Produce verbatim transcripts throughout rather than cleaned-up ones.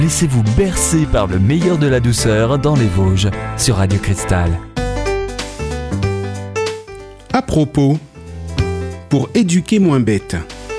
Laissez-vous bercer par le meilleur de la douceur dans les Vosges sur Radio Cristal. À propos, pour éduquer moins bête.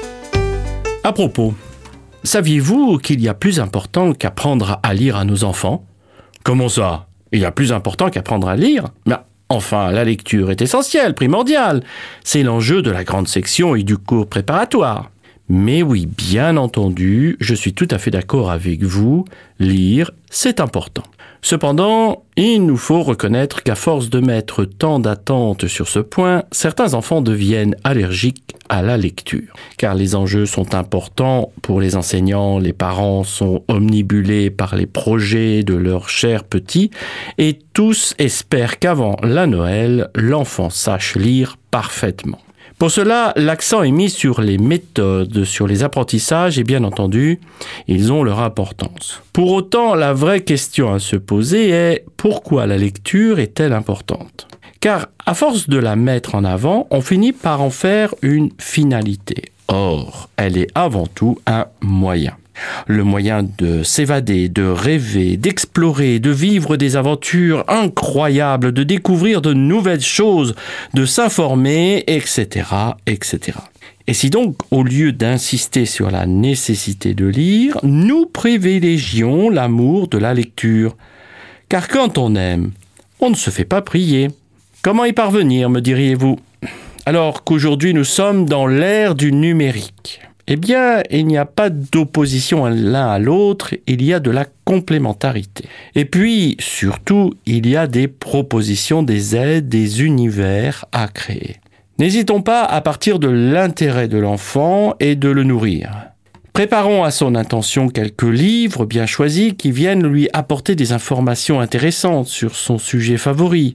À propos, saviez-vous qu'il y a plus important qu'apprendre à lire à nos enfants ? Comment ça ? Il y a plus important qu'apprendre à lire ? Mais enfin, la lecture est essentielle, primordiale. C'est l'enjeu de la grande section et du cours préparatoire. Mais oui, bien entendu, je suis tout à fait d'accord avec vous, lire, c'est important. Cependant, il nous faut reconnaître qu'à force de mettre tant d'attentes sur ce point, certains enfants deviennent allergiques à la lecture. Car les enjeux sont importants pour les enseignants, les parents sont omnibulés par les projets de leurs chers petits et tous espèrent qu'avant la Noël, l'enfant sache lire parfaitement. Pour cela, l'accent est mis sur les méthodes, sur les apprentissages et bien entendu, ils ont leur importance. Pour autant, la vraie question à se poser est pourquoi la lecture est-elle importante ? Car à force de la mettre en avant, on finit par en faire une finalité. Or, elle est avant tout un moyen. Le moyen de s'évader, de rêver, d'explorer, de vivre des aventures incroyables, de découvrir de nouvelles choses, de s'informer, et cetera, et cetera. Et si donc, au lieu d'insister sur la nécessité de lire, nous privilégions l'amour de la lecture. Car quand on aime, on ne se fait pas prier. Comment y parvenir, me diriez-vous ? Alors qu'aujourd'hui nous sommes dans l'ère du numérique. Eh bien, il n'y a pas d'opposition l'un à l'autre, il y a de la complémentarité. Et puis, surtout, il y a des propositions, des aides, des univers à créer. N'hésitons pas à partir de l'intérêt de l'enfant et de le nourrir. Préparons à son intention quelques livres bien choisis qui viennent lui apporter des informations intéressantes sur son sujet favori.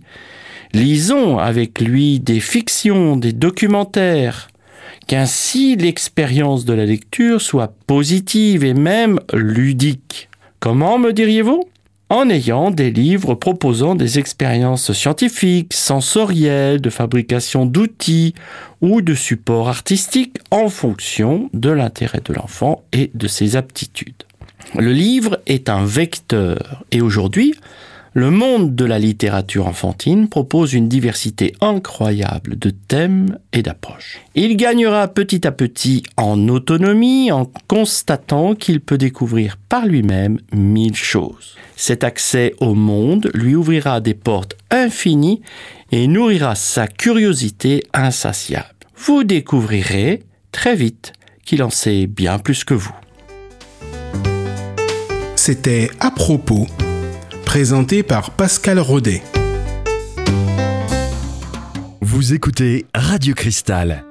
Lisons avec lui des fictions, des documentaires, qu'ainsi l'expérience de la lecture soit positive et même ludique. Comment, me diriez-vous ? En ayant des livres proposant des expériences scientifiques, sensorielles, de fabrication d'outils ou de supports artistiques en fonction de l'intérêt de l'enfant et de ses aptitudes. Le livre est un vecteur et aujourd'hui, le monde de la littérature enfantine propose une diversité incroyable de thèmes et d'approches. Il gagnera petit à petit en autonomie en constatant qu'il peut découvrir par lui-même mille choses. Cet accès au monde lui ouvrira des portes infinies et nourrira sa curiosité insatiable. Vous découvrirez très vite qu'il en sait bien plus que vous. C'était À propos, présenté par Pascal Rodet. Vous écoutez Radio Cristal.